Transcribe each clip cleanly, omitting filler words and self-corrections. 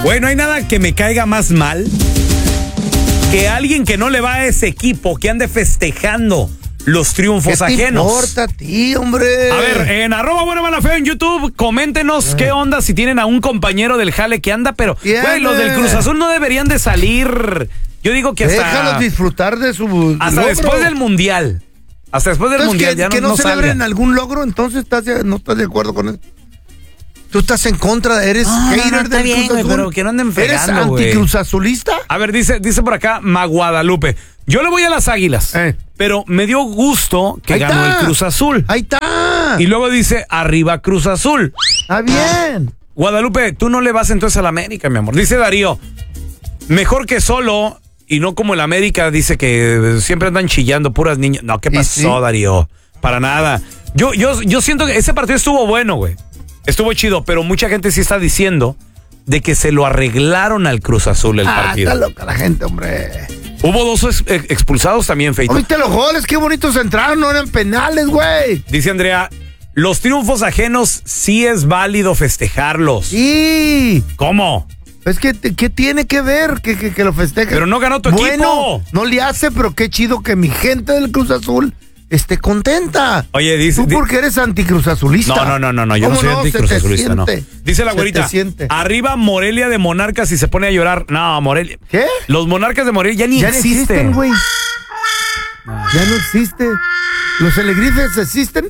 Güey, no hay nada que me caiga más mal que alguien que no le va a ese equipo, que ande festejando los triunfos ajenos. ¿Qué te importa a ti, hombre? A ver, en @buenomalafeo en YouTube, coméntenos qué onda si tienen a un compañero del jale que anda, pero, güey, los del Cruz Azul no deberían de salir. Yo digo que hasta... Déjalos disfrutar de su hasta logro. Después del Mundial. Hasta después del Mundial ya que no celebren salgan. algún logro, entonces no estás de acuerdo con eso. Tú estás en contra, eres hater del bien, Cruz Azul. pero que no anden fregando, ¿Eres güey. anticruzazulista? A ver, dice por acá Maguadalupe. Yo le voy a las Águilas, pero me dio gusto que ganó el Cruz Azul. Ahí está. Y luego dice, arriba Cruz Azul. Está bien. Guadalupe, tú no le vas entonces a la América, mi amor. Dice Darío, mejor que solo y no como el América, dice que siempre andan chillando puras niñas. No, ¿qué pasó, sí? Darío? Para nada. Yo siento que ese partido estuvo bueno, güey. Estuvo chido, pero mucha gente sí está diciendo de que se lo arreglaron al Cruz Azul el partido. Está loca la gente, hombre. Hubo 2 expulsados también, Feito. ¿Viste los goles? Qué bonitos entraron, no eran penales, güey. Dice Andrea, los triunfos ajenos sí es válido festejarlos. Sí. ¿Cómo? Es que, ¿qué tiene que ver que lo festeje? Pero no ganó tu equipo. No le hace, pero qué chido que mi gente del Cruz Azul esté contenta. Oye, dice... ¿Tú porque eres anticruzazulista? No, yo no soy anticruzazulista, no. Dice la güerita, arriba Morelia de Monarcas y se pone a llorar. No, Morelia. ¿Qué? Los Monarcas de Morelia ya ni existen, güey. Ya no existe. ¿Los Alebrijes existen?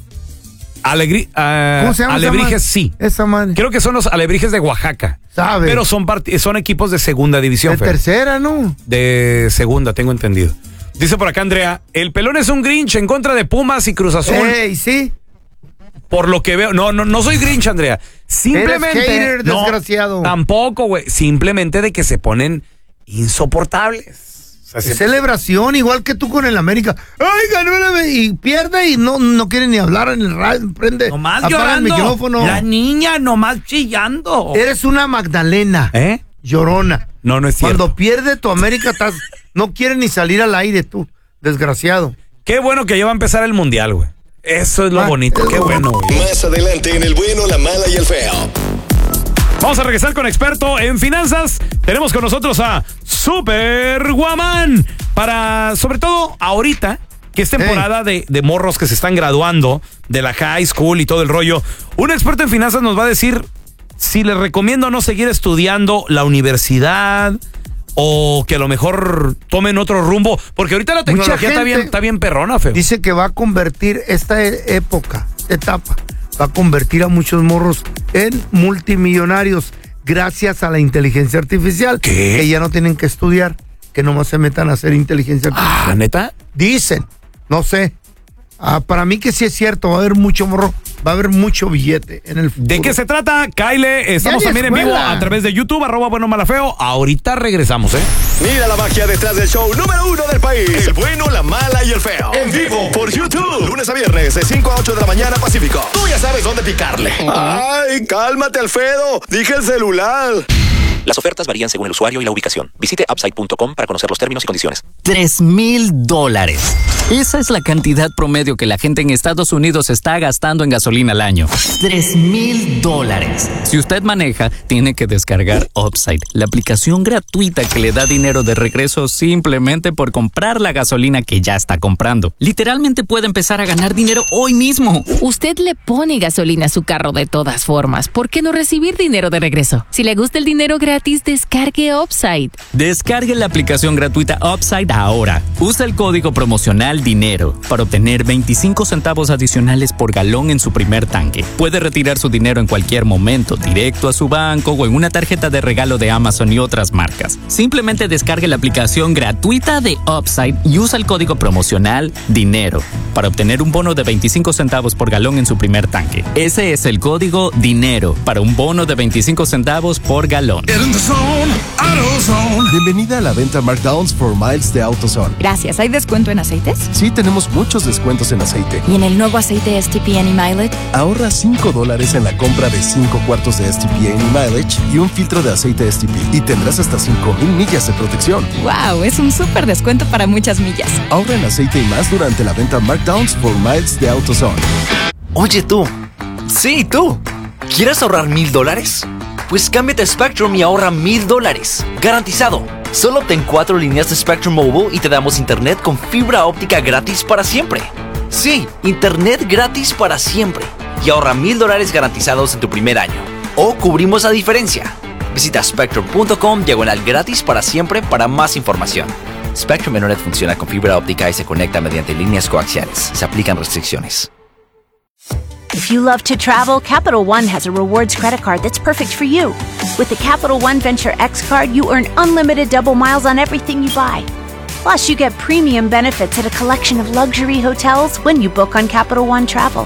¿Cómo se llama? Alebrijes, sí. Esa madre. Creo que son los Alebrijes de Oaxaca. ¿Sabe? Pero son equipos de segunda división. De tercera, ¿no? De segunda, tengo entendido. Dice por acá Andrea, el pelón es un Grinch en contra de Pumas y Cruz Azul. Sí. Por lo que veo, no soy Grinch, Andrea. Simplemente. Eres hater, desgraciado. Tampoco, güey. Simplemente de que se ponen insoportables. O sea, celebración, igual que tú con el América. Ay, ganó y pierde y no quiere ni hablar en el radio. Prende. Nomás apaga llorando. el micrófono. La niña nomás chillando. Eres una Magdalena. Llorona. No es cierto. Cuando pierde tu América, no quiere ni salir al aire tú, desgraciado. Qué bueno que ya va a empezar el Mundial, güey. Eso es lo bonito, qué bueno, güey. Más adelante en El Bueno, la Mala y el Feo. Vamos a regresar con experto en finanzas. Tenemos con nosotros a Super Guamán. Para, sobre todo, ahorita, que es temporada de morros que se están graduando de la high school y todo el rollo. Un experto en finanzas nos va a decir si les recomiendo no seguir estudiando la universidad o que a lo mejor tomen otro rumbo, porque ahorita la tecnología está bien perrona, feo. Dice que va a convertir esta etapa, va a convertir a muchos morros en multimillonarios gracias a la inteligencia artificial. ¿Qué? Que ya no tienen que estudiar, que nomás se metan a hacer inteligencia artificial. ¿Neta? Dicen, no sé. Para mí que sí es cierto, va a haber mucho morro, va a haber mucho billete en el futuro. ¿De qué se trata, Kyle? Estamos también en vivo a través de YouTube, @buenomalafeo. Ahorita regresamos, Mira la magia detrás del show número 1 del país. El Bueno, la Mala y el Feo. En vivo por YouTube. Lunes a viernes de 5 a 8 de la mañana Pacífico. Tú ya sabes dónde picarle. Ay, cálmate, Alfredo. Dije el celular. Las ofertas varían según el usuario y la ubicación. Visite upside.com para conocer los términos y condiciones. $3,000. Esa es la cantidad promedio que la gente en Estados Unidos está gastando en gasolina al año. $3,000. Si usted maneja, tiene que descargar Upside, la aplicación gratuita que le da dinero de regreso simplemente por comprar la gasolina que ya está comprando. Literalmente puede empezar a ganar dinero hoy mismo. Usted le pone gasolina a su carro de todas formas. ¿Por qué no recibir dinero de regreso? Si le gusta el dinero gratis, descargue Upside. Descargue la aplicación gratuita Upside ahora. Usa el código promocional DINERO para obtener 25 centavos adicionales por galón en su primer tanque. Puede retirar su dinero en cualquier momento, directo a su banco o en una tarjeta de regalo de Amazon y otras marcas. Simplemente descargue la aplicación gratuita de Upside y usa el código promocional DINERO para obtener un bono de 25 centavos por galón en su primer tanque. Ese es el código DINERO para un bono de 25 centavos por galón. Bienvenida a la venta Markdowns for Miles de AutoZone. Gracias. ¿Hay descuento en aceites? Sí, tenemos muchos descuentos en aceite. ¿Y en el nuevo aceite STP Any Mileage? Ahorra $5 en la compra de 5 cuartos de STP Any Mileage y un filtro de aceite STP. Y tendrás hasta 5,000 millas de protección. ¡Wow! Es un súper descuento para muchas millas. Ahorra en aceite y más durante la venta Markdowns for Miles de AutoZone. Oye tú. Sí, tú. ¿Quieres ahorrar $1,000? Pues cámbiate a Spectrum y ahorra $1,000. Garantizado. Solo obtén 4 líneas de Spectrum Mobile y te damos internet con fibra óptica gratis para siempre. Sí, internet gratis para siempre. Y ahorra $1,000 garantizados en tu primer año. O cubrimos la diferencia. Visita spectrum.com/gratis para siempre para más información. Spectrum Internet funciona con fibra óptica y se conecta mediante líneas coaxiales. Se aplican restricciones. If you love to travel, Capital One has a rewards credit card that's perfect for you. With the Capital One Venture X card, you earn unlimited double miles on everything you buy. Plus, you get premium benefits at a collection of luxury hotels when you book on Capital One Travel.